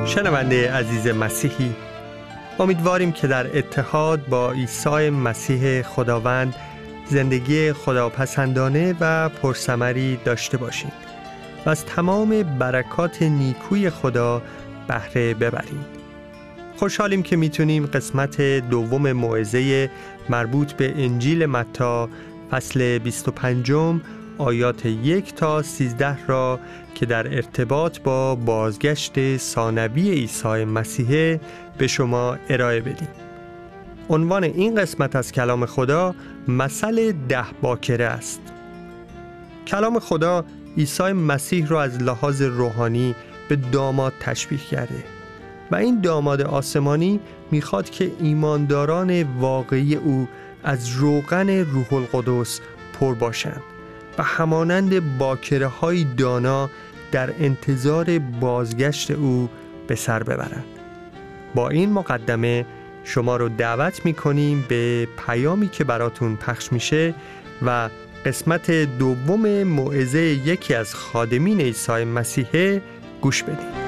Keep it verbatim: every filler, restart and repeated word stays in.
شنونده عزیز مسیحی، امیدواریم که در اتحاد با عیسی مسیح خداوند زندگی خداپسندانه و پرثمری داشته باشید و از تمام برکات نیکوی خدا بهره ببرید. خوشحالیم که میتونیم قسمت دوم موعظه مربوط به انجیل متی فصل بیست و پنج آیات یک تا سیزده را که در ارتباط با بازگشت ثانوی عیسی مسیح به شما ارائه بدیم. عنوان این قسمت از کلام خدا مثل ده باکره است. کلام خدا عیسی مسیح را از لحاظ روحانی به داماد تشبیه کرده و این داماد آسمانی میخواد که ایمانداران واقعی او از روغن روح القدس پر باشند و همانند باکره های دانا در انتظار بازگشت او به سر ببرند. با این مقدمه شما رو دعوت میکنیم به پیامی که براتون پخش میشه و قسمت دوم موعظه یکی از خادمین عیسی مسیح گوش بدید.